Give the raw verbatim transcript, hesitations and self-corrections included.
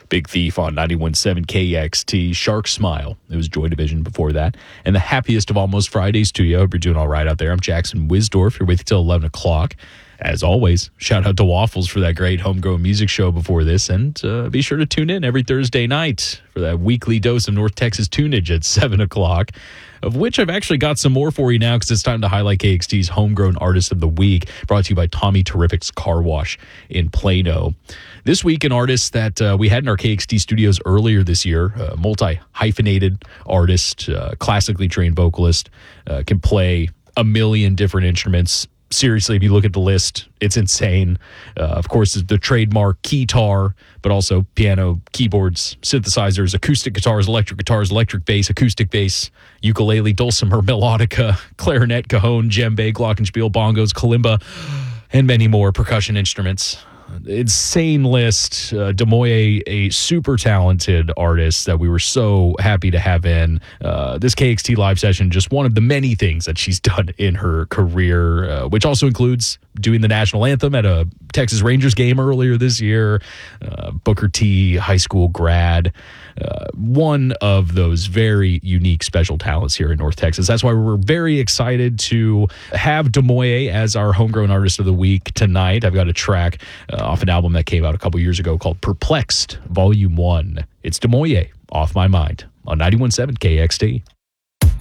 Big Thief on ninety-one point seven K X T. Shark Smile. It was Joy Division before that. And the happiest of almost Fridays to you. Hope you're doing all right out there. I'm Jackson Wisdorf. You're with you till eleven o'clock. As always, shout out to Waffles for that great homegrown music show before this. And uh, be sure to tune in every Thursday night for that weekly dose of North Texas tunage at seven o'clock, of which I've actually got some more for you now because it's time to highlight K X T's Homegrown Artist of the Week, brought to you by Tommy Terrific's Car Wash in Plano. This week, an artist that uh, we had in our K X T studios earlier this year, a multi-hyphenated artist, uh, classically trained vocalist, uh, can play a million different instruments. Seriously, if you look at the list, it's insane. Uh, of course, the trademark keytar, but also piano, keyboards, synthesizers, acoustic guitars, electric guitars, electric bass, acoustic bass, ukulele, dulcimer, melodica, clarinet, cajon, djembe, glockenspiel, bongos, kalimba, and many more percussion instruments. Insane list. Uh, Demoye, a super talented artist that we were so happy to have in uh, this K X T live session. Just one of the many things that she's done in her career, uh, which also includes doing the national anthem at a Texas Rangers game earlier this year. Uh, Booker T, high school grad. Uh, one of those very unique special talents here in North Texas. That's why we're very excited to have Demoye as our Homegrown Artist of the Week tonight. I've got a track uh, off an album that came out a couple years ago called Perplexed, Volume one. It's Demoye, Off My Mind, on ninety-one point seven K X T.